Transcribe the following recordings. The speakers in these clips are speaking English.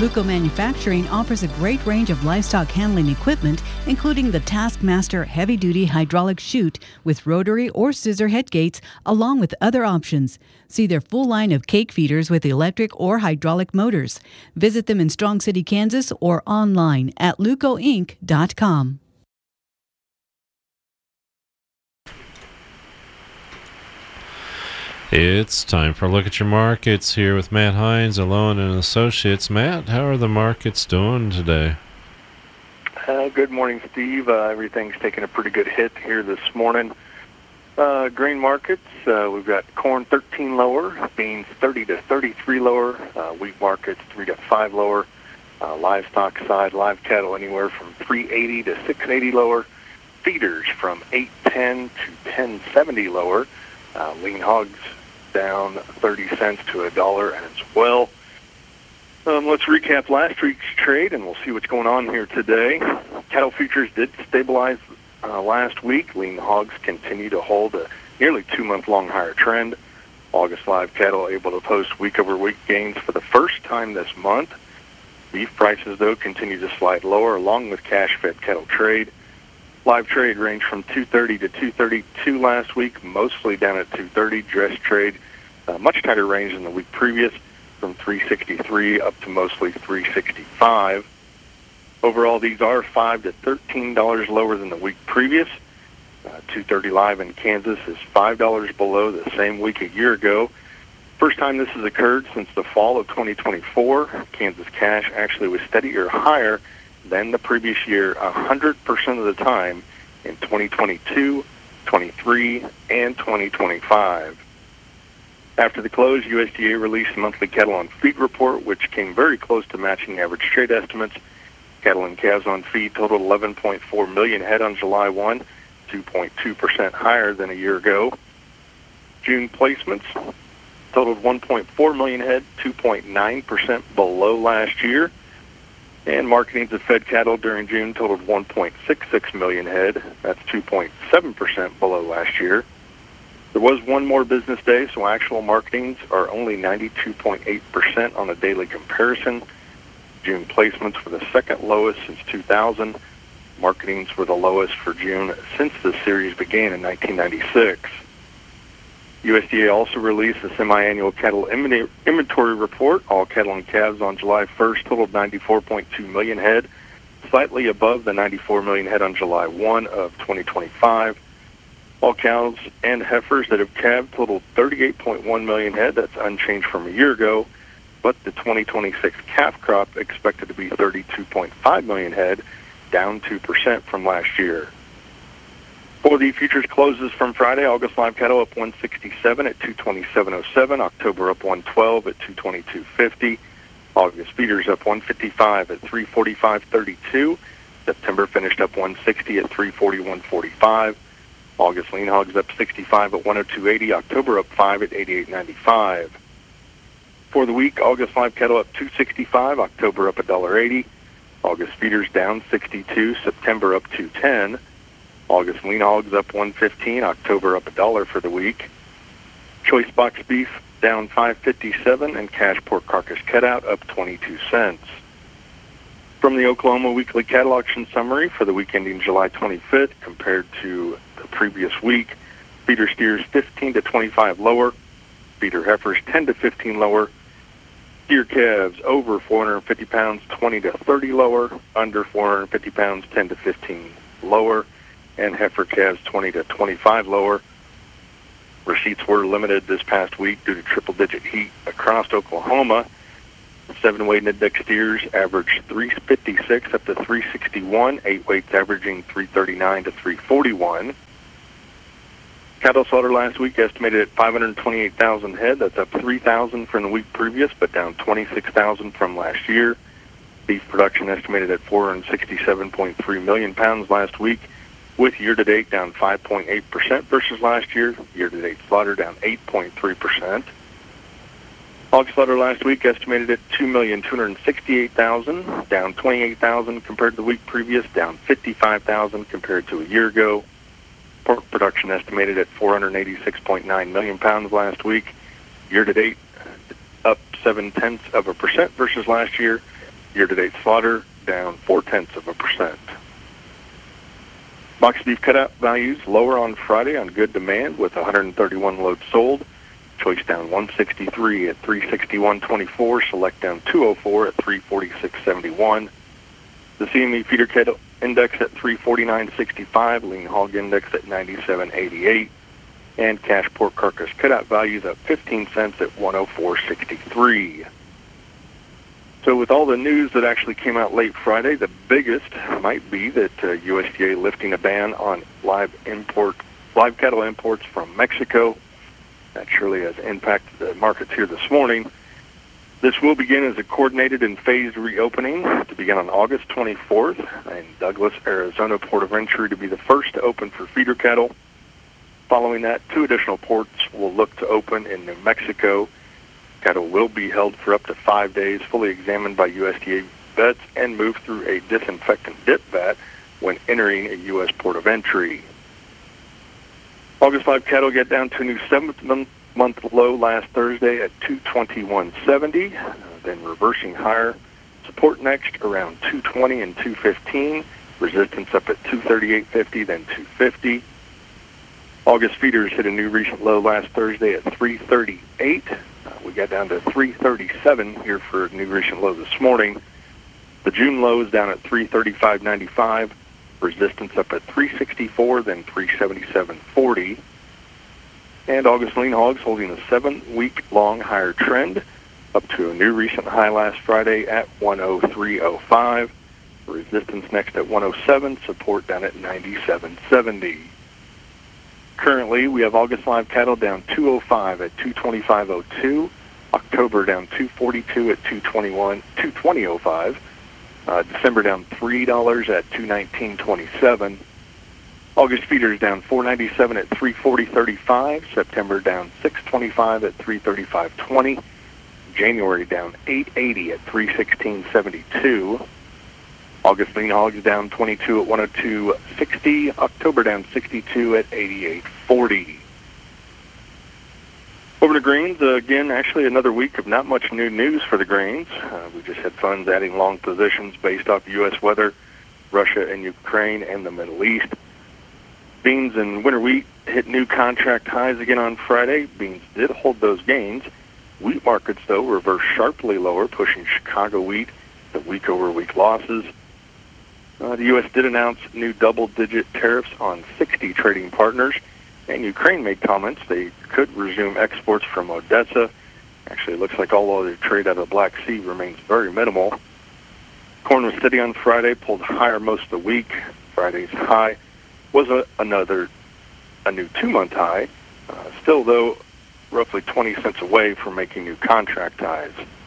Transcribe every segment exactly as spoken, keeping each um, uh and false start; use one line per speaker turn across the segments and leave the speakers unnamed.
Luco Manufacturing offers a great range of livestock handling equipment, including the Taskmaster heavy-duty hydraulic chute with rotary or scissor head gates, along with other options. See their full line of cake feeders with electric or hydraulic motors. Visit them in Strong City, Kansas, or online at luco inc dot com.
It's time for a look at your markets here with Matt Hines, Alone and Associates. Matt, how are the markets doing today?
Uh, good morning, Steve. Uh, everything's taking a pretty good hit here this morning. Uh, grain markets, uh, we've got corn thirteen lower, beans thirty to thirty-three lower, uh, wheat markets three to five lower, uh, livestock side, live cattle anywhere from three eighty to six eighty lower, feeders from eight ten to ten seventy lower, uh, lean hogs down thirty cents to a dollar as well. Um, let's recap last week's trade, and we'll see what's going on here today. Cattle futures did stabilize uh, last week. Lean hogs continue to hold a nearly two-month-long higher trend. August live cattle able to post week-over-week gains for the first time this month. Beef prices, though, continue to slide lower, along with cash-fed cattle trade. Live trade ranged from two thirty to two thirty-two last week, mostly down at two thirty. Dress trade, uh, much tighter range than the week previous, from three sixty-three up to mostly three sixty-five. Overall, these are five to thirteen dollars lower than the week previous. Uh, two thirty live in Kansas is five dollars below the same week a year ago. First time this has occurred since the fall of twenty twenty-four. Kansas cash actually was steady or higher than the previous year one hundred percent of the time in twenty twenty-two, twenty-three, and twenty twenty-five. After the close, U S D A released the monthly cattle on feed report, which came very close to matching average trade estimates. Cattle and calves on feed totaled eleven point four million head on July first, two point two percent higher than a year ago. June placements totaled one point four million head, two point nine percent below last year. And marketings of fed cattle during June totaled one point six six million head. That's two point seven percent below last year. There was one more business day, so actual marketings are only ninety-two point eight percent on a daily comparison. June placements were the second lowest since two thousand. Marketings were the lowest for June since the series began in nineteen ninety-six. U S D A also released a semi-annual cattle inventory report. All cattle and calves on July first totaled ninety-four point two million head, slightly above the ninety-four million head on July first of twenty twenty-five. All cows and heifers that have calved totaled thirty-eight point one million head. That's unchanged from a year ago, but the twenty twenty-six calf crop expected to be thirty-two point five million head, down two percent from last year. For the futures closes from Friday, August live cattle up one sixty-seven at two twenty-seven oh seven. October up one twelve at two twenty-two fifty. August feeders up one fifty-five at three forty-five thirty-two. September finished up one sixty at three forty-one forty-five. August lean hogs up sixty-five at one oh two eighty. October up five at eighty-eight ninety-five. For the week, August live cattle up two sixty-five. October up one dollar eighty. August feeders down sixty-two. September up two ten. August lean hogs up one fifteen, October up a dollar for the week. Choice box beef down five fifty-seven, and cash pork carcass cutout up twenty-two cents. From the Oklahoma Weekly Cattle Auction Summary for the week ending July twenty-fifth, compared to the previous week, feeder steers fifteen to twenty-five lower, feeder heifers ten to fifteen lower, steer calves over four hundred fifty pounds twenty to thirty lower, under four hundred fifty pounds ten to fifteen lower, and heifer calves twenty to twenty-five lower. Receipts were limited this past week due to triple-digit heat across Oklahoma. Seven-weight index steers averaged three fifty-six up to three sixty-one, eight weights averaging three thirty-nine to three forty-one. Cattle slaughter last week estimated at five hundred twenty-eight thousand head. That's up three thousand from the week previous, but down twenty-six thousand from last year. Beef production estimated at four hundred sixty-seven point three million pounds last week, with year-to-date down five point eight percent versus last year. Year-to-date slaughter down eight point three percent. Hog slaughter last week estimated at two million two hundred sixty-eight thousand, down twenty-eight thousand compared to the week previous, down fifty-five thousand compared to a year ago. Pork production estimated at four hundred eighty-six point nine million pounds last week. Year-to-date up seven tenths of a percent versus last year. Year-to-date slaughter down four-tenths of a percent. Box beef cutout values lower on Friday on good demand with one hundred thirty-one loads sold. Choice down one sixty-three at three sixty-one twenty-four. Select down two oh four at three forty-six seventy-one. The C M E feeder cattle index at three forty-nine sixty-five. Lean hog index at ninety-seven eighty-eight. And cash pork carcass cutout values up fifteen cents at one oh four sixty-three. So with all the news that actually came out late Friday, the biggest might be that uh, U S D A lifting a ban on live import, live cattle imports from Mexico. That surely has impacted the markets here this morning. This will begin as a coordinated and phased reopening to begin on August twenty-fourth, and Douglas, Arizona port of entry to be the first to open for feeder cattle. Following that, two additional ports will look to open in New Mexico. Cattle will be held for up to five days, fully examined by U S D A vets, and moved through a disinfectant dip vat when entering a U S port of entry. August live cattle get down to a new seventh-month low last Thursday at two twenty-one seventy, uh, then reversing higher. Support next around two twenty and two fifteen. Resistance up at two thirty-eight fifty, then two fifty. August feeders hit a new recent low last Thursday at three thirty-eight. Uh, we got down to three thirty-seven here for a new recent low this morning. The June low is down at three thirty-five ninety-five. Resistance up at three sixty-four, then three seventy-seven forty. And August lean hogs holding a seven-week-long higher trend up to a new recent high last Friday at one oh three oh five. Resistance next at one oh seven, support down at ninety-seven seventy. Currently, we have August live cattle down two oh five at two twenty-five oh two. October down two forty-two at two twenty-one, two twenty oh five. Uh, December down three dollars at two nineteen twenty-seven. August feeders down four ninety-seven at three forty thirty-five. September down six twenty-five at three thirty-five twenty. January down eight eighty at three sixteen seventy-two. August lean hogs down twenty-two at one oh two sixty. October down sixty-two at eighty-eight forty. Over to grains, uh, again, actually another week of not much new news for the grains. Uh, we just had funds adding long positions based off U S weather, Russia and Ukraine, and the Middle East. Beans and winter wheat hit new contract highs again on Friday. Beans did hold those gains. Wheat markets, though, reversed sharply lower, pushing Chicago wheat to week-over-week losses. Uh, the U S did announce new double-digit tariffs on sixty trading partners, and Ukraine made comments they could resume exports from Odessa. Actually, it looks like all other trade out of the Black Sea remains very minimal. Corn was steady on Friday, pulled higher most of the week. Friday's high was a, another a new two-month high. Uh, still, though, roughly twenty cents away from making new contract highs.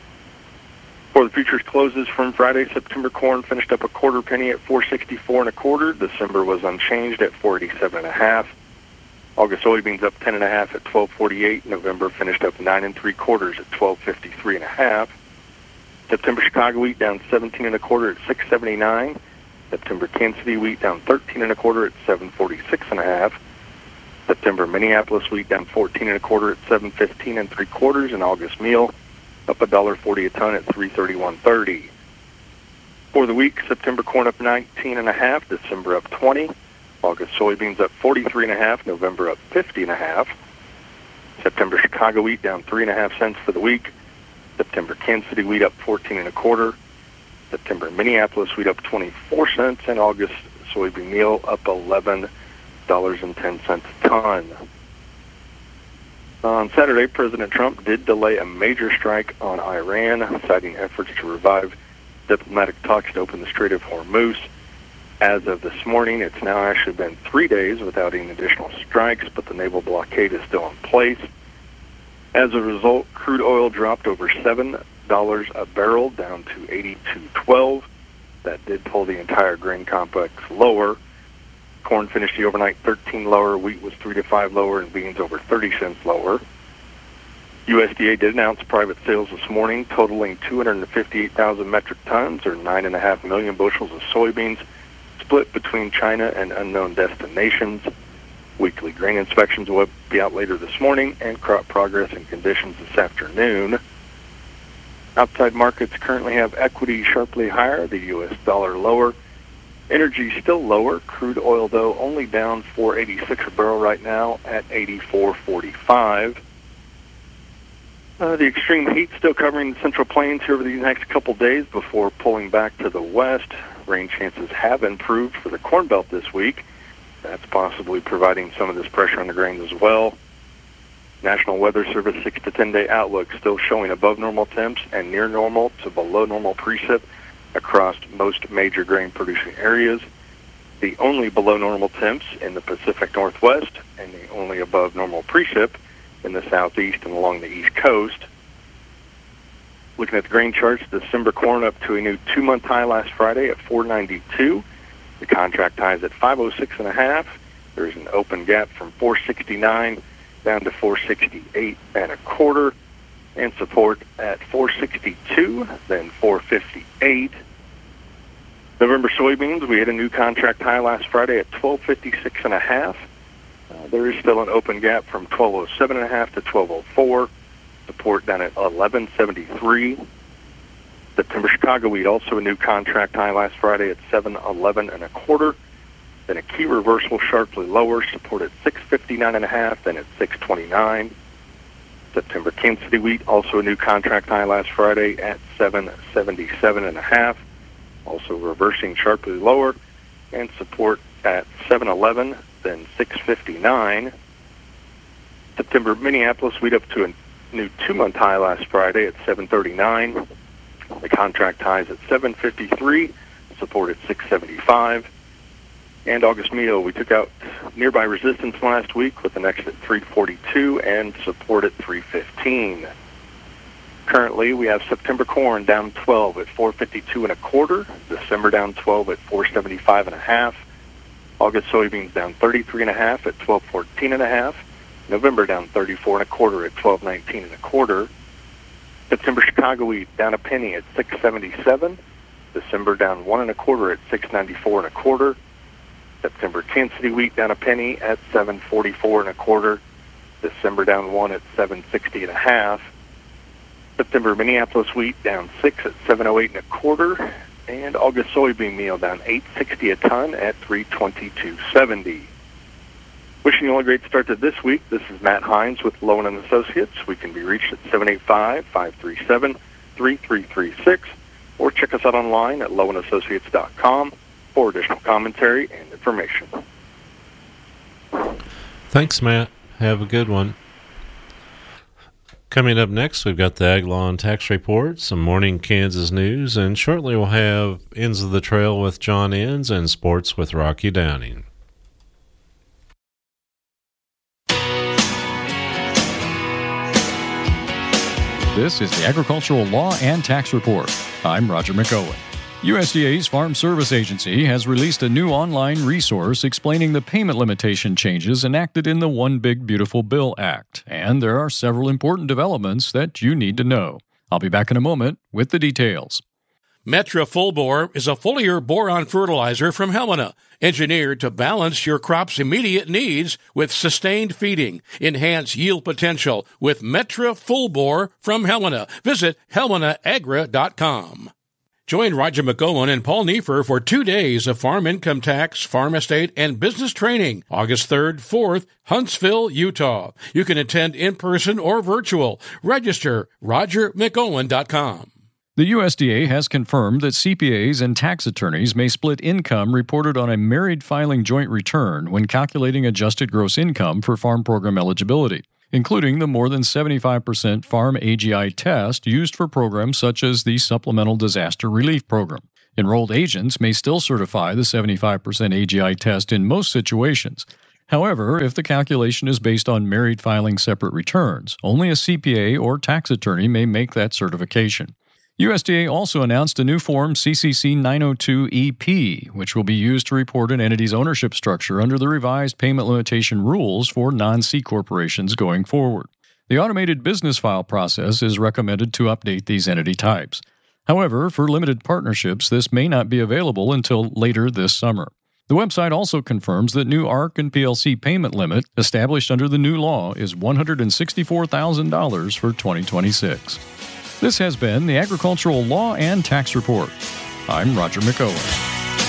For the futures closes from Friday, September corn finished up a quarter penny at four sixty-four and a quarter. December was unchanged at four eighty-seven and a half. August soybeans up ten and a half at twelve forty-eight. November finished up nine and three quarters at twelve fifty-three and a half. September Chicago wheat down seventeen and a quarter at six seventy-nine. September Kansas City wheat down thirteen and a quarter at seven forty-six and a half. September Minneapolis wheat down fourteen and a quarter at seven fifteen and three quarters. And August meal up a dollar forty a ton at three thirty-one thirty. For the week, September corn up nineteen and a half. December up twenty. August soybeans up forty-three and a half. November up fifty and a half. September Chicago wheat down three and a half cents for the week. September Kansas City wheat up fourteen and a quarter. September Minneapolis wheat up twenty-four cents, and August soybean meal up eleven dollars and ten cents a ton. On Saturday, President Trump did delay a major strike on Iran, citing efforts to revive diplomatic talks to open the Strait of Hormuz. As of this morning, it's now actually been three days without any additional strikes, but the naval blockade is still in place. As a result, crude oil dropped over seven dollars a barrel, down to eighty-two twelve. That did pull the entire grain complex lower. Corn finished the overnight thirteen lower, wheat was three to five lower, and beans over thirty cents lower. U S D A did announce private sales this morning, totaling two hundred fifty-eight thousand metric tons, or nine point five million bushels of soybeans, split between China and unknown destinations. Weekly grain inspections will be out later this morning, and crop progress and conditions this afternoon. Outside markets currently have equity sharply higher, the U S dollar lower. Energy still lower. Crude oil, though, only down four eighty-six a barrel right now at eighty-four forty-five. Uh, the extreme heat still covering the Central Plains here over these next couple days before pulling back to the west. Rain chances have improved for the Corn Belt this week. That's possibly providing some of this pressure on the grains as well. National Weather Service six to ten day outlook still showing above normal temps and near normal to below normal precip across most major grain producing areas. The only below normal temps in the Pacific Northwest and the only above normal precip in the southeast and along the east coast. Looking at the grain charts, December corn up to a new two-month high last Friday at four ninety-two. The contract high is at five oh six and a half. There's an open gap from four sixty-nine down to four sixty-eight and a quarter, and support at four sixty-two, then four fifty-eight. November soybeans, we hit a new contract high last Friday at twelve fifty-six and a half. Uh, there is still an open gap from twelve oh seven and a half to twelve oh four. Support down at eleven seventy-three. September Chicago wheat, also a new contract high last Friday at seven eleven and a quarter. Then a key reversal sharply lower, support at six fifty-nine and a half, then at six twenty-nine. September Kansas City wheat, also a new contract high last Friday at seven seventy-seven and a half. Also reversing sharply lower, and support at seven eleven, then six fifty-nine. September Minneapolis wheat up to a new two-month high last Friday at seven thirty-nine. The contract high is at seven fifty-three, support at six seventy-five. And August meal, we took out nearby resistance last week with an exit at three forty-two and support at three fifteen. Currently, we have September corn down twelve at four fifty-two and a quarter. December down twelve at four seventy-five and a half. August soybeans down thirty-three and a half at twelve fourteen and a half. November down thirty-four and a quarter at twelve nineteen and a quarter. September Chicago wheat down a penny at six seventy-seven. December down one and a quarter at six ninety-four and a quarter. September Kansas City wheat down a penny at seven forty-four and a quarter. December down one at seven sixty and a half. September Minneapolis wheat down six at seven oh eight and a quarter. And August soybean meal down eight sixty a ton at three twenty-two seventy. Wishing you all a great start to this week. This is Matt Hines with Lowen and Associates. We can be reached at seven eight five, five three seven, three three three six or check us out online at lowen associates dot com for additional commentary and information.
Thanks, Matt. Have a good one. Coming up next, we've got the Ag Law and Tax Report, some morning Kansas news, and shortly we'll have Ends of the Trail with John Enns and Sports with Rocky Downing.
This is the Agricultural Law and Tax Report. I'm Roger McOwen. U S D A's Farm Service Agency has released a new online resource explaining the payment limitation changes enacted in the One Big Beautiful Bill Act, and there are several important developments that you need to know. I'll be back in a moment with the details.
Metra Full Bore is a foliar boron fertilizer from Helena, engineered to balance your crop's immediate needs with sustained feeding. Enhance yield potential with Metra Full Bore from Helena. Visit helena agra dot com. Join Roger McOwen and Paul Neiffer for two days of farm income tax, farm estate, and business training, August third, fourth, Huntsville, Utah. You can attend in person or virtual. Register roger mcowen dot com.
The U S D A has confirmed that C P As and tax attorneys may split income reported on a married filing joint return when calculating adjusted gross income for farm program eligibility, including the more than seventy-five percent farm A G I test used for programs such as the Supplemental Disaster Relief Program. Enrolled agents may still certify the seventy-five percent A G I test in most situations. However, if the calculation is based on married filing separate returns, only a C P A or tax attorney may make that certification. U S D A also announced a new Form C C C nine oh two E P, which will be used to report an entity's ownership structure under the revised payment limitation rules for non-C corporations going forward. The automated business file process is recommended to update these entity types. However, for limited partnerships, this may not be available until later this summer. The website also confirms that new A R C and P L C payment limit established under the new law is one hundred sixty-four thousand dollars for twenty twenty-six. This has been the Agricultural Law and Tax Report. I'm Roger McOwen.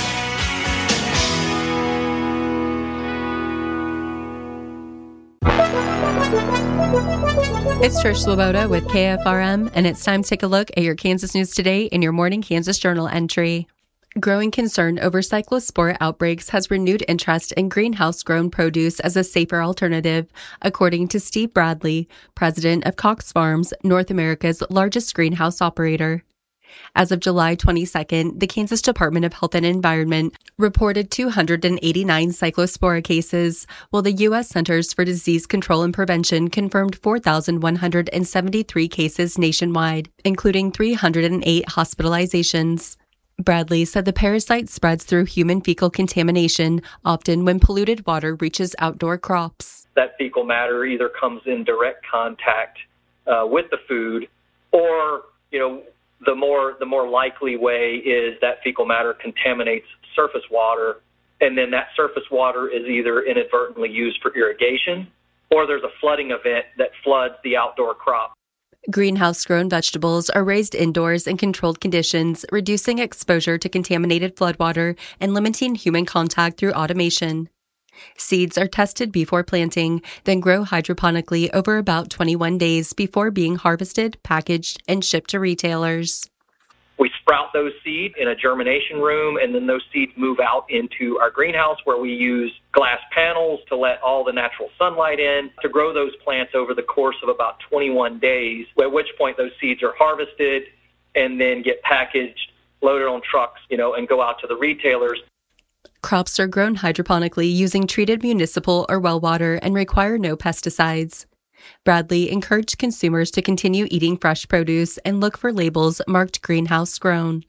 It's Trish Swoboda with K F R M, and it's time to take a look at your Kansas news today in your Morning Kansas Journal entry. Growing concern over cyclospora outbreaks has renewed interest in greenhouse-grown produce as a safer alternative, according to Steve Bradley, president of Cox Farms, North America's largest greenhouse operator. As of July twenty-second, the Kansas Department of Health and Environment reported two hundred eighty-nine cyclospora cases, while the U S Centers for Disease Control and Prevention confirmed four thousand one hundred seventy-three cases nationwide, including three hundred eight hospitalizations. Bradley said the parasite spreads through human fecal contamination, often when polluted water reaches outdoor crops.
That fecal matter either comes in direct contact uh, with the food, or, you know, the more the more likely way is that fecal matter contaminates surface water, and then that surface water is either inadvertently used for irrigation, or there's a flooding event that floods the outdoor crop.
Greenhouse-grown vegetables are raised indoors in controlled conditions, reducing exposure to contaminated floodwater and limiting human contact through automation. Seeds are tested before planting, then grow hydroponically over about twenty-one days before being harvested, packaged, and shipped to retailers.
We sprout those seeds in a germination room, and then those seeds move out into our greenhouse where we use glass panels to let all the natural sunlight in to grow those plants over the course of about twenty-one days, at which point those seeds are harvested and then get packaged, loaded on trucks, you know, and go out to the retailers.
Crops are grown hydroponically using treated municipal or well water and require no pesticides. Bradley encouraged consumers to continue eating fresh produce and look for labels marked greenhouse grown.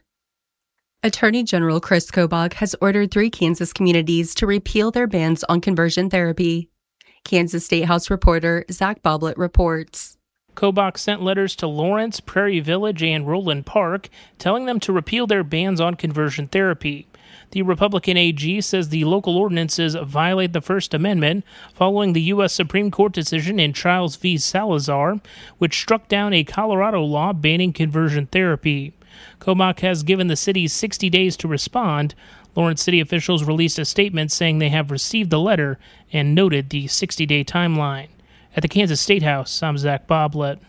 Attorney General Chris Kobach has ordered three Kansas communities to repeal their bans on conversion therapy. Kansas State House reporter Zach Boblet reports.
Kobach sent letters to Lawrence, Prairie Village, and Roland Park telling them to repeal their bans on conversion therapy. The Republican A G says the local ordinances violate the First Amendment following the U S Supreme Court decision in Childs v. Salazar, which struck down a Colorado law banning conversion therapy. Kobach has given the city sixty days to respond. Lawrence city officials released a statement saying they have received the letter and noted the sixty-day timeline. At the Kansas State House, I'm Zach Boblet.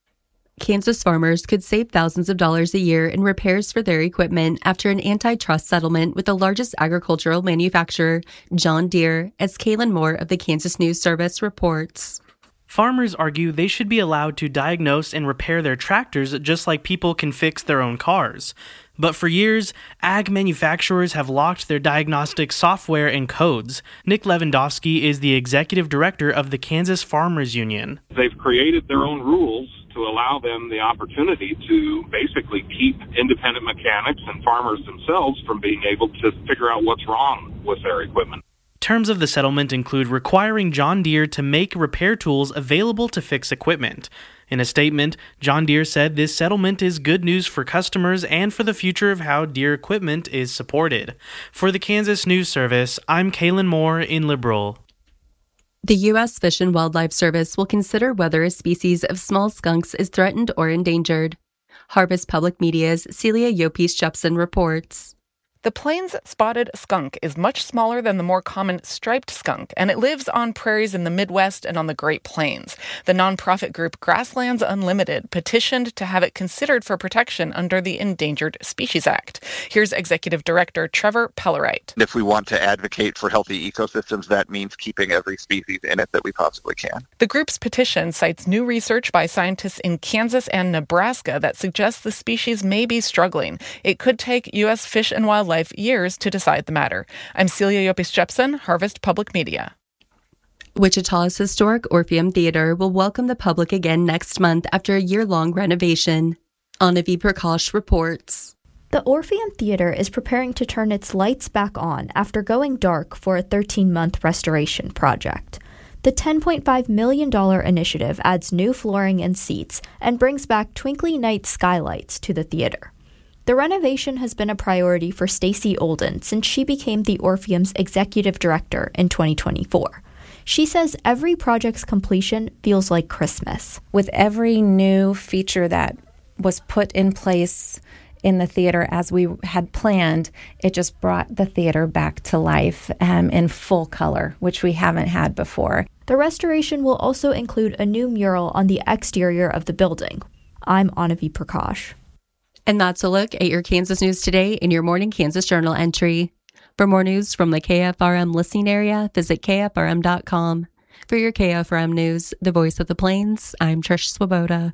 Kansas farmers could save thousands of dollars a year in repairs for their equipment after an antitrust settlement with the largest agricultural manufacturer, John Deere, as Kaylin Moore of the Kansas News Service reports.
Farmers argue they should be allowed to diagnose and repair their tractors just like people can fix their own cars. But for years, ag manufacturers have locked their diagnostic software and codes. Nick Lewandowski is the executive director of the Kansas Farmers Union.
They've created their own rules to allow them the opportunity to basically keep independent mechanics and farmers themselves from being able to figure out what's wrong with their equipment.
Terms of the settlement include requiring John Deere to make repair tools available to fix equipment. In a statement, John Deere said this settlement is good news for customers and for the future of how Deere equipment is supported. For the Kansas News Service, I'm Kaylin Moore in Liberal.
The U S Fish and Wildlife Service will consider whether a species of small skunks is threatened or endangered. Harvest Public Media's Celia Yopis-Jepson reports.
The plains spotted skunk is much smaller than the more common striped skunk, and it lives on prairies in the Midwest and on the Great Plains. The nonprofit group Grasslands Unlimited petitioned to have it considered for protection under the Endangered Species Act. Here's Executive Director Trevor Pellerite.
If we want to advocate for healthy ecosystems, that means keeping every species in it that we possibly can.
The group's petition cites new research by scientists in Kansas and Nebraska that suggests the species may be struggling. It could take U S Fish and Wildlife years to decide the matter. I'm Celia Yopis-Jepson, Harvest Public Media.
Wichita's historic Orpheum Theater will welcome the public again next month after a year-long renovation. Anavi Prakash reports.
The Orpheum Theater is preparing to turn its lights back on after going dark for a thirteen-month restoration project. The ten point five million dollars initiative adds new flooring and seats and brings back twinkly night skylights to the theater. The renovation has been a priority for Stacy Olden since she became the Orpheum's executive director in twenty twenty-four. She says every project's completion feels like Christmas.
With every new feature that was put in place in the theater as we had planned, it just brought the theater back to life um, in full color, which we haven't had before.
The restoration will also include a new mural on the exterior of the building. I'm Anavi Prakash.
And that's a look at your Kansas News Today in your Morning Kansas Journal entry. For more news from the K F R M listening area, visit K F R M dot com. For your K F R M News, the voice of the Plains, I'm Trish Swoboda.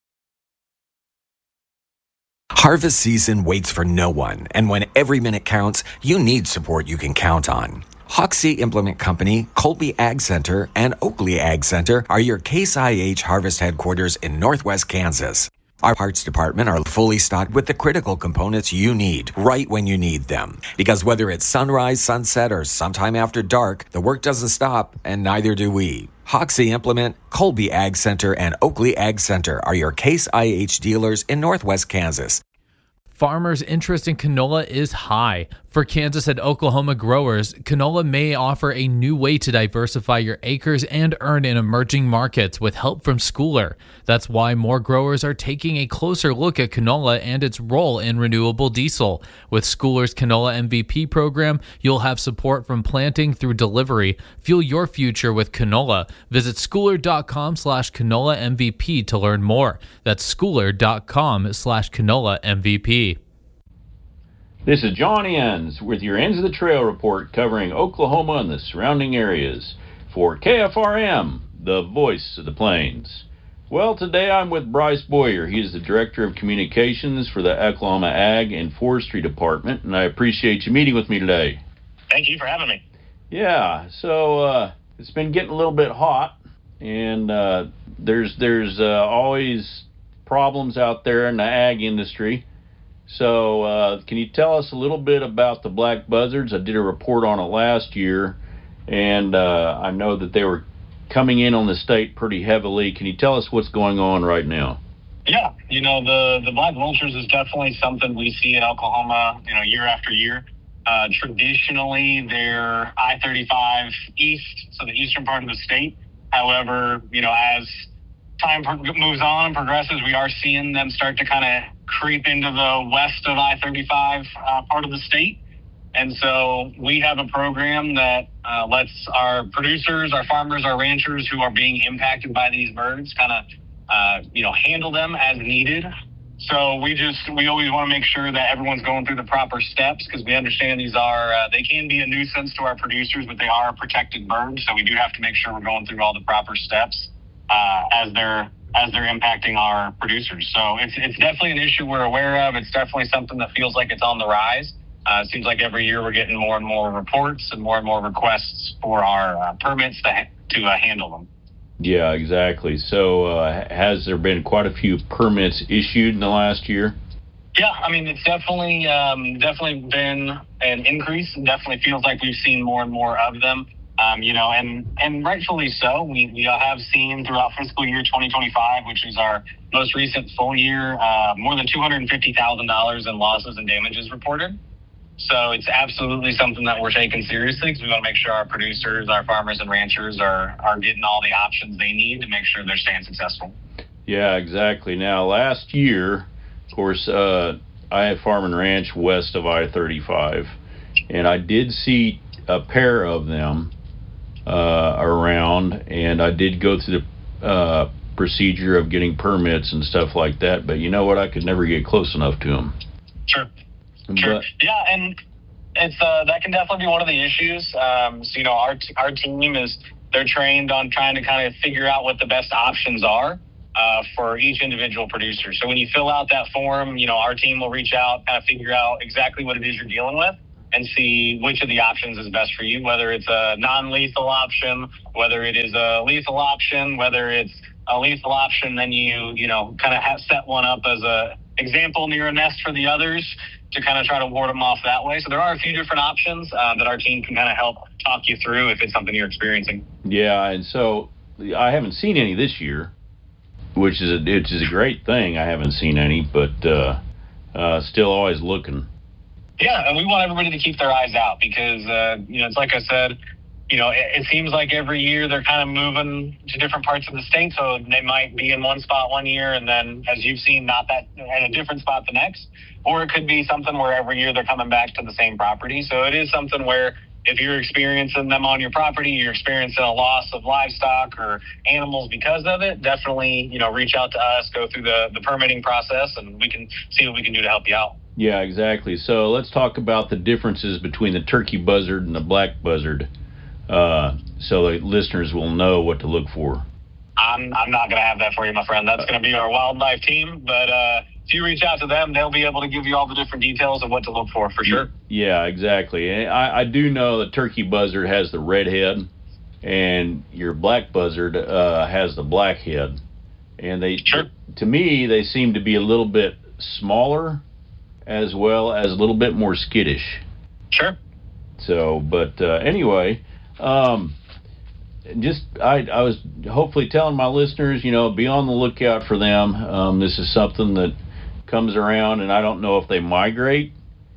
Harvest season waits for no one, and when every minute counts, you need support you can count on. Hoxie Implement Company, Colby Ag Center, and Oakley Ag Center are your Case I H Harvest headquarters in Northwest Kansas. Our parts department are fully stocked with the critical components you need right when you need them. Because whether it's sunrise, sunset, or sometime after dark, the work doesn't stop, and neither do we. Hoxie Implement, Colby Ag Center, and Oakley Ag Center are your Case I H dealers in Northwest Kansas.
Farmers' interest in canola is high. For Kansas and Oklahoma growers, canola may offer a new way to diversify your acres and earn in emerging markets with help from Schooler. That's why more growers are taking a closer look at canola and its role in renewable diesel. With Schooler's Canola M V P program, you'll have support from planting through delivery. Fuel your future with canola. Visit schooler.com slash canola MVP to learn more. That's schooler.com slash canola MVP.
This is John Enns with your Ends of the Trail report covering Oklahoma and the surrounding areas for K F R M, the voice of the Plains. Well, today I'm with Bryce Boyer. He is the Director of Communications for the Oklahoma Ag and Forestry Department, and I appreciate you meeting with me today.
Thank you for having me.
Yeah, so uh, it's been getting a little bit hot, and uh, there's there's uh, always problems out there in the ag industry. So uh, can you tell us a little bit about the black buzzards? I did a report on it last year, and uh, I know that they were coming in on the state pretty heavily. Can you tell us what's going on right now?
Yeah, you know, the, the black vultures is definitely something we see in Oklahoma, you know, year after year. Uh, traditionally, they're I thirty-five east, so the eastern part of the state. However, you know, as time moves on and progresses, we are seeing them start to kind of creep into the west of I thirty-five uh, part of the state. And so we have a program that uh, lets our producers, our farmers, our ranchers who are being impacted by these birds kind of, uh, you know, handle them as needed. So we just, we always want to make sure that everyone's going through the proper steps because we understand these are, uh, they can be a nuisance to our producers, but they are a protected bird. So we do have to make sure we're going through all the proper steps uh, as they're as they're impacting our producers. So it's it's definitely an issue we're aware of. It's definitely something that feels like it's on the rise. Uh, it seems like every year we're getting more and more reports and more and more requests for our uh, permits to, to uh, handle them.
Yeah, exactly. So uh, has there been quite a few permits issued in the last year?
Yeah, I mean, it's definitely um, definitely been an increase. It definitely feels like we've seen more and more of them. Um, you know, and, and rightfully so. We, we have seen throughout fiscal year twenty twenty-five, which is our most recent full year, uh, more than two hundred fifty thousand dollars in losses and damages reported. So it's absolutely something that we're taking seriously because we want to make sure our producers, our farmers and ranchers are, are getting all the options they need to make sure they're staying successful.
Yeah, exactly. Now, last year, of course, uh, I have Farm and Ranch west of I thirty-five, and I did see a pair of them Uh, around, and I did go through the uh, procedure of getting permits and stuff like that, but you know what, I could never get close enough to them.
Sure. Sure. But, yeah, and it's uh, that can definitely be one of the issues. Um, so, you know, our, t- our team is, they're trained on trying to kind of figure out what the best options are uh, for each individual producer. So when you fill out that form, you know, our team will reach out, kind of figure out exactly what it is you're dealing with, and see which of the options is best for you, whether it's a non-lethal option, whether it is a lethal option, whether it's a lethal option, then you, you know, kind of have set one up as a example near a nest for the others to kind of try to ward them off that way. So there are a few different options uh, that our team can kind of help talk you through if it's something you're experiencing.
Yeah, and so I haven't seen any this year, which is a, which is a great thing. I haven't seen any, but uh, uh, still always looking.
Yeah, and we want everybody to keep their eyes out because, uh, you know, it's like I said, you know, it, it seems like every year they're kind of moving to different parts of the state. So they might be in one spot one year and then, as you've seen, not that at a different spot the next. Or it could be something where every year they're coming back to the same property. So it is something where if you're experiencing them on your property, you're experiencing a loss of livestock or animals because of it, definitely, you know, reach out to us, go through the, the permitting process, and we can see what we can do to help you out.
Yeah, exactly. So let's talk about the differences between the turkey buzzard and the black buzzard, uh, so the listeners will know what to look for.
I'm, I'm not going to have that for you, my friend. That's going to be our wildlife team, but uh, if you reach out to them, they'll be able to give you all the different details of what to look for, for sure.
Yeah, exactly. And I, I do know the turkey buzzard has the red head, and your black buzzard uh, has the black head. And they, sure. to me, they seem to be a little bit smaller, as well as a little bit more skittish.
Sure.
So, but uh, anyway, um, just I, I was hopefully telling my listeners, you know, be on the lookout for them. Um, this is something that comes around, and I don't know if they migrate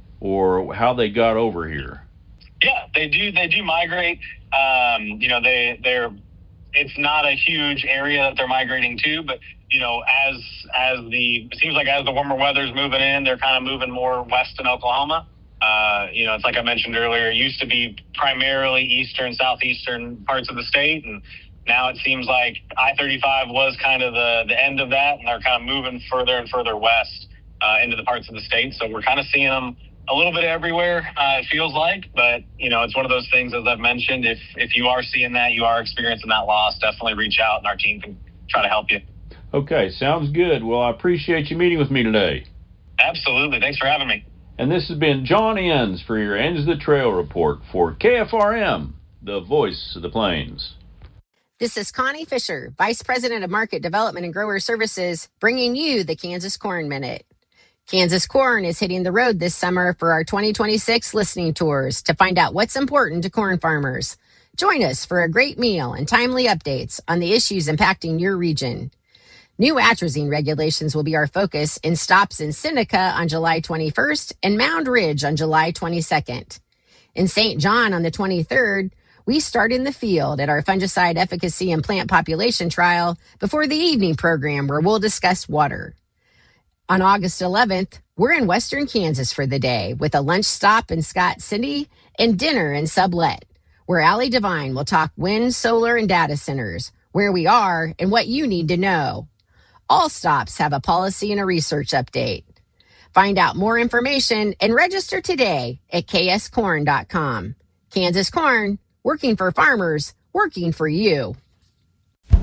or how they got over here.
Yeah, they do. They do migrate. Um, you know, they they're. It's not a huge area that they're migrating to, but you know, as as the it seems like as the warmer weather's moving in, they're kind of moving more west in Oklahoma. Uh, you know, it's like I mentioned earlier, it used to be primarily eastern, southeastern parts of the state, and now it seems like I thirty-five was kind of the, the end of that, and they're kind of moving further and further west uh, into the parts of the state. So we're kind of seeing them a little bit everywhere, uh, it feels like. But, you know, it's one of those things, as I've mentioned, if, if you are seeing that, you are experiencing that loss, definitely reach out, and our team can try to help you.
Okay, sounds good. Well, I appreciate you meeting with me today.
Absolutely. Thanks for having me.
And this has been John Enns for your Ends of the Trail report for K F R M, the voice of the Plains.
This is Connie Fisher, Vice President of Market Development and Grower Services, bringing you the Kansas Corn Minute. Kansas Corn is hitting the road this summer for our twenty twenty-six listening tours to find out what's important to corn farmers. Join us for a great meal and timely updates on the issues impacting your region. New atrazine regulations will be our focus in stops in Seneca on July twenty-first and Mound Ridge on July twenty-second. In Saint John on the twenty-third, we start in the field at our fungicide efficacy and plant population trial before the evening program where we'll discuss water. On August eleventh, we're in western Kansas for the day with a lunch stop in Scott City and dinner in Sublet, where Allie Devine will talk wind, solar, and data centers, where we are and what you need to know. All stops have a policy and a research update. Find out more information and register today at k s corn dot com. Kansas Corn, working for farmers, working for you.
All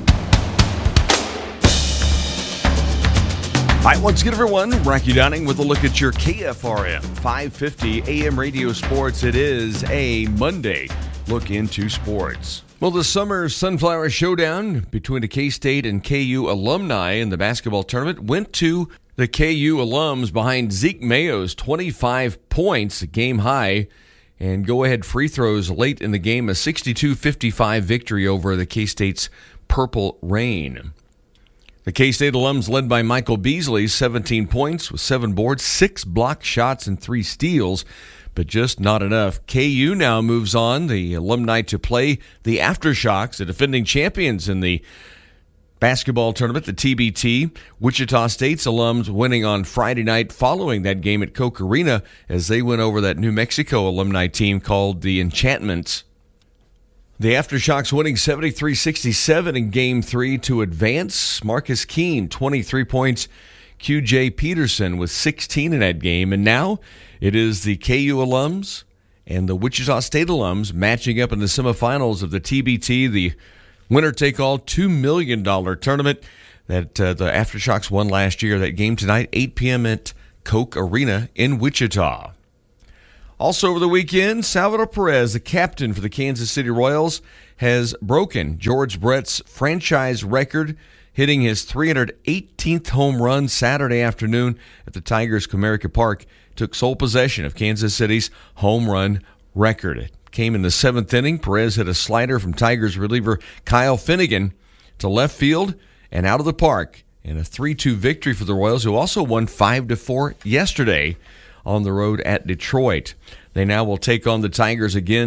right, once again, everyone, Rocky Downing with a look at your K F R M five fifty A M radio sports. It is a Monday look into sports. Well, the summer Sunflower Showdown between the K-State and K U alumni in the basketball tournament went to the K U alums behind Zeke Mayo's twenty-five points, a game high, and go-ahead free throws late in the game, a sixty-two fifty-five victory over the K-State's Purple Rain. The K-State alums led by Michael Beasley, seventeen points with seven boards, six block shots, and three steals, but just not enough. K U now moves on, the alumni, to play the Aftershocks, the defending champions in the basketball tournament, the T B T. Wichita State's alums winning on Friday night following that game at Koch Arena as they went over that New Mexico alumni team called the Enchantments. The Aftershocks winning seventy-three sixty-seven in Game three to advance. Marcus Keene, twenty-three points. Q J Peterson with sixteen in that game. And now it is the K U alums and the Wichita State alums matching up in the semifinals of the T B T, the winner-take-all two million dollars tournament that uh, the Aftershocks won last year. That game tonight, eight p.m. at Koch Arena in Wichita. Also over the weekend, Salvador Perez, the captain for the Kansas City Royals, has broken George Brett's franchise record, hitting his three hundred eighteenth home run Saturday afternoon at the Tigers Comerica Park. Took sole possession of Kansas City's home run record. It came in the seventh inning. Perez hit a slider from Tigers reliever Kyle Finnegan to left field and out of the park in a three two victory for the Royals, who also won five to four yesterday on the road at Detroit. They now will take on the Tigers again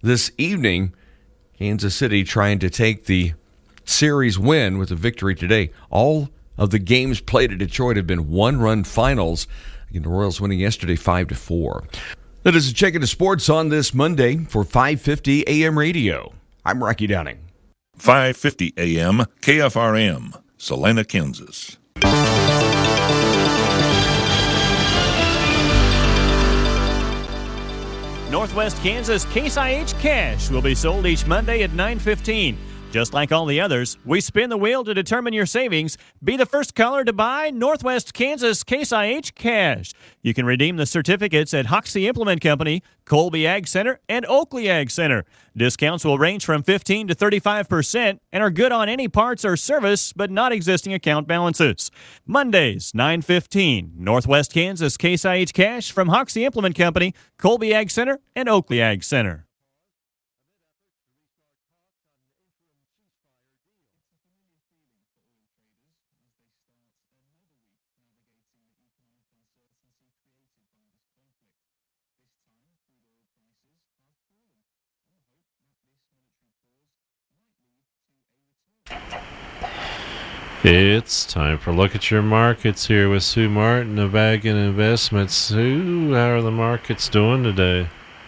this evening. Kansas City trying to take the series win with a victory today. All of the games played at Detroit have been one-run finals. Again, the Royals winning yesterday five to four. That is a check into sports on this Monday for five fifty A M radio. I'm Rocky Downing.
five fifty A M K F R M, Salina, Kansas.
Northwest Kansas Case I H Cash will be sold each Monday at nine fifteen. Just like all the others, we spin the wheel to determine your savings. Be the first caller to buy Northwest Kansas Case I H Cash. You can redeem the certificates at Hoxie Implement Company, Colby Ag Center, and Oakley Ag Center. Discounts will range from fifteen to thirty-five percent and are good on any parts or service, but not existing account balances. Mondays, nine fifteen, Northwest Kansas Case I H Cash from Hoxie Implement Company, Colby Ag Center, and Oakley Ag Center.
It's time for Look at Your Markets here with Sue Martin of Ag and Investments. Sue, how are the markets doing today?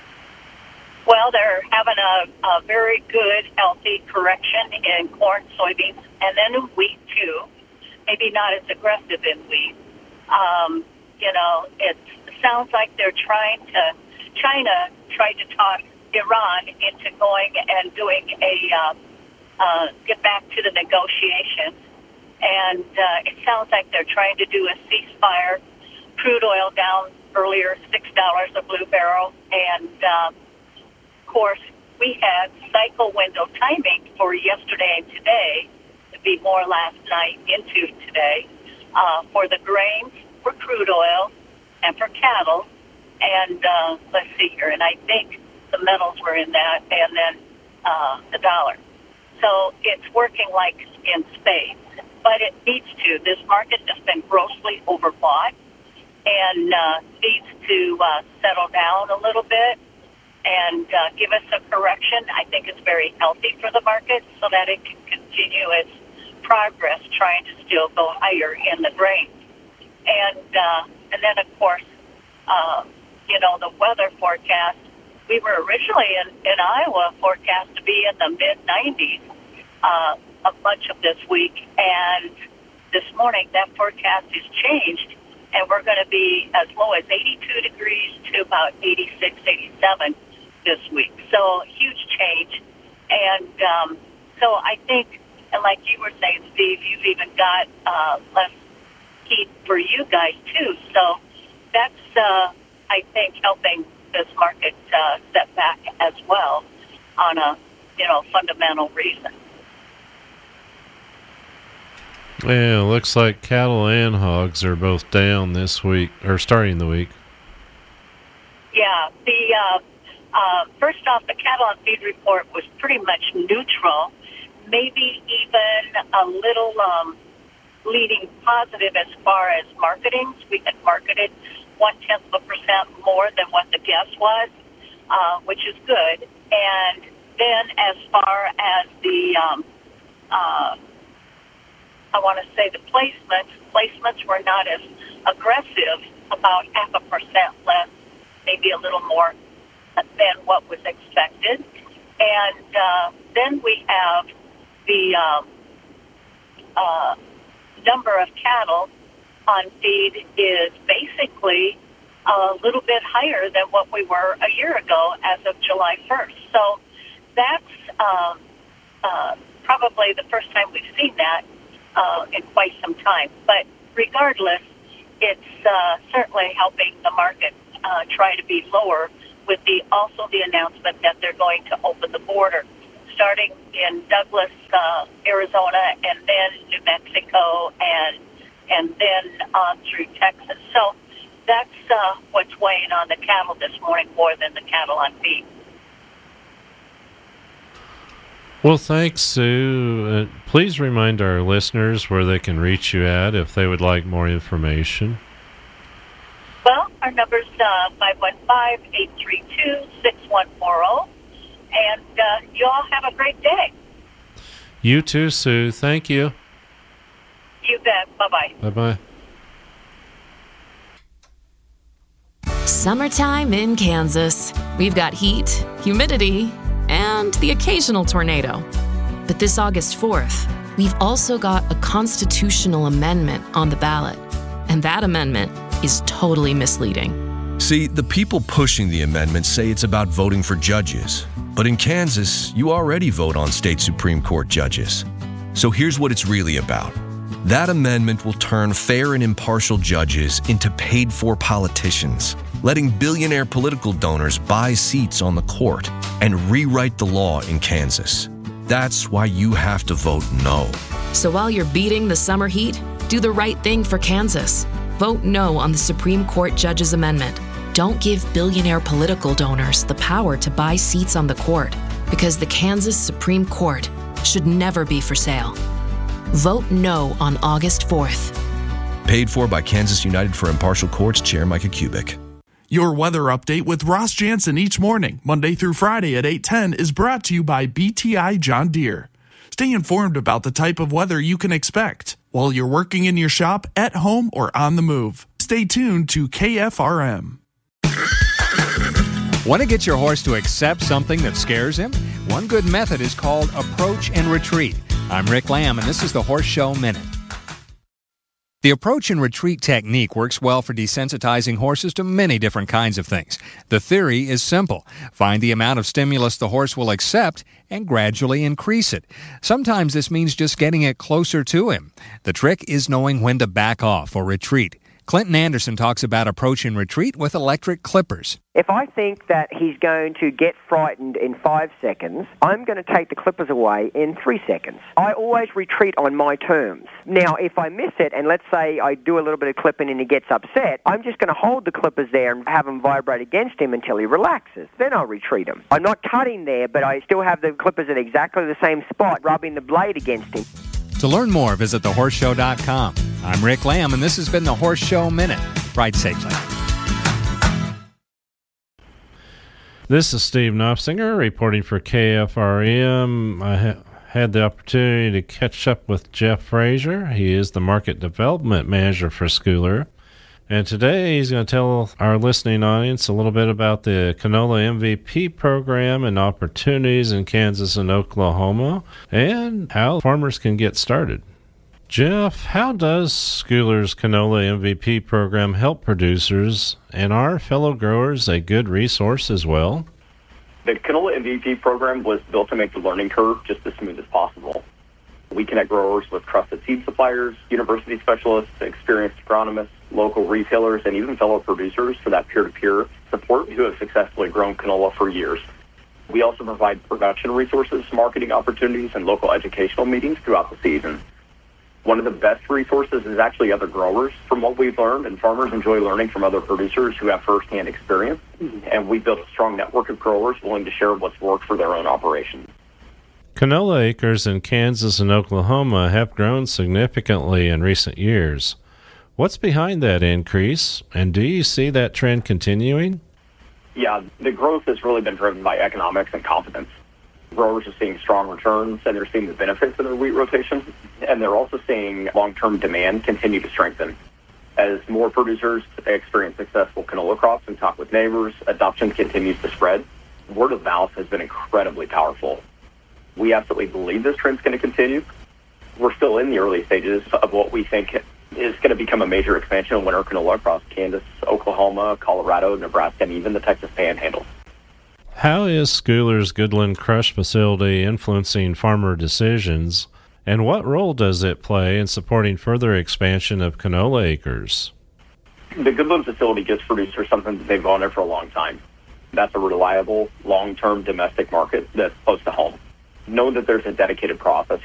Well, they're having a, a very good, healthy correction in corn, soybeans, and then in wheat, too. Maybe not as aggressive in wheat. Um, you know, it sounds like they're trying to, China tried to talk Iran into going and doing a, uh, uh, get back to the negotiations. And uh, it sounds like they're trying to do a ceasefire. Crude oil down earlier, six dollars a blue barrel. And, um, of course, we had cycle window timing for yesterday and today to be more last night into today uh, for the grains, for crude oil, and for cattle. And uh, let's see here. And I think the metals were in that, and then uh, the dollar. So it's working like in spades. But it needs to. This market has been grossly overbought and uh, needs to uh, settle down a little bit and uh, give us a correction. I think it's very healthy for the market so that it can continue its progress trying to still go higher in the grains. And, uh, and then, of course, uh, you know, the weather forecast, we were originally in, in Iowa forecast to be in the mid nineties. Uh, a bunch of this week, and this morning that forecast is changed, and we're going to be as low as eighty-two degrees to about eighty-six, eighty-seven this week. So huge change. And um, so I think, and like you were saying, Steve, you've even got uh, less heat for you guys too. So that's, uh, I think, helping this market uh, set back as well on a, you know, fundamental reason.
Well, looks like cattle and hogs are both down this week, or starting the week.
Yeah, the uh, uh, first off, the cattle and feed report was pretty much neutral, maybe even a little um, leading positive as far as marketing. We had marketed one-tenth of a percent more than what the guess was, uh, which is good. And then as far as the... Um, uh, I want to say the placements, placements were not as aggressive, about half a percent less, maybe a little more than what was expected. And uh, then we have the um, uh, number of cattle on feed is basically a little bit higher than what we were a year ago as of July first. So that's um, uh, probably the first time we've seen that Uh, in quite some time. But regardless, it's uh, certainly helping the market uh, try to be lower with the also the announcement that they're going to open the border, starting in Douglas, uh, Arizona, and then New Mexico, and and then on through Texas. So that's uh, what's weighing on the cattle this morning more than the cattle on feed.
Well, thanks, Sue. Uh, please remind our listeners where they can reach you at if they would like more information.
Well, our number's uh, five one five, eight three two, six one four zero. And uh, you all have a great day.
You too, Sue. Thank you.
You bet. Bye-bye.
Bye-bye.
Summertime in Kansas. We've got heat, humidity, and the occasional tornado. But this August fourth, we've also got a constitutional amendment on the ballot. And that amendment is totally misleading.
See, the people pushing the amendment say it's about voting for judges. But in Kansas, you already vote on state Supreme Court judges. So here's what it's really about. That amendment will turn fair and impartial judges into paid-for politicians, letting billionaire political donors buy seats on the court and rewrite the law in Kansas. That's why you have to vote no.
So while you're beating the summer heat, do the right thing for Kansas. Vote no on the Supreme Court Judges Amendment. Don't give billionaire political donors the power to buy seats on the court, because the Kansas Supreme Court should never be for sale. Vote no on August fourth.
Paid for by Kansas United for Impartial Courts Chair Micah Kubik.
Your weather update with Ross Jansen each morning, Monday through Friday at eight ten, is brought to you by B T I John Deere. Stay informed about the type of weather you can expect while you're working in your shop, at home, or on the move. Stay tuned to K F R M.
Want to get your horse to accept something that scares him? One good method is called approach and retreat. I'm Rick Lamb, and this is the Horse Show Minute. The approach and retreat technique works well for desensitizing horses to many different kinds of things. The theory is simple. Find the amount of stimulus the horse will accept and gradually increase it. Sometimes this means just getting it closer to him. The trick is knowing when to back off or retreat. Clinton Anderson talks about approach and retreat with electric clippers.
If I think that he's going to get frightened in five seconds, I'm going to take the clippers away in three seconds. I always retreat on my terms. Now, if I miss it, and let's say I do a little bit of clipping and he gets upset, I'm just going to hold the clippers there and have them vibrate against him until he relaxes. Then I'll retreat him. I'm not cutting there, but I still have the clippers at exactly the same spot, rubbing the blade against him.
To learn more, visit the horse show dot com. I'm Rick Lamb, and this has been the Horse Show Minute. Ride safely.
This is Steve Knopfsinger reporting for K F R M. I ha- had the opportunity to catch up with Jeff Frazier. He is the Market Development Manager for Schooler. And today he's going to tell our listening audience a little bit about the canola M V P program and opportunities in Kansas and Oklahoma, and how farmers can get started. Jeff, how does Schooler's canola M V P program help producers, and are fellow growers a good resource as well?
The canola M V P program was built to make the learning curve just as smooth as possible. We connect growers with trusted seed suppliers, university specialists, experienced agronomists, local retailers, and even fellow producers for that peer-to-peer support who have successfully grown canola for years. We also provide production resources, marketing opportunities, and local educational meetings throughout the season. One of the best resources is actually other growers from what we've learned, and farmers enjoy learning from other producers who have firsthand experience. And we've built a strong network of growers willing to share what's worked for their own operations.
Canola acres in Kansas and Oklahoma have grown significantly in recent years. What's behind that increase, and do you see that trend continuing?
Yeah, the growth has really been driven by economics and confidence. Growers are seeing strong returns, and they're seeing the benefits of their wheat rotation, and they're also seeing long-term demand continue to strengthen. As more producers experience successful canola crops and talk with neighbors, adoption continues to spread. Word of mouth has been incredibly powerful. We absolutely believe this trend's going to continue. We're still in the early stages of what we think is going to become a major expansion of winter canola across Kansas, Oklahoma, Colorado, Nebraska, and even the Texas Panhandle.
How is Schooler's Goodland Crush facility influencing farmer decisions, and what role does it play in supporting further expansion of canola acres?
The Goodland facility gives producers something that they've wanted for a long time. That's a reliable, long-term domestic market that's close to home. Know that there's a dedicated process